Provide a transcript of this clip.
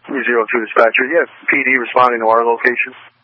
302 dispatcher, yeah, PD responding to our location.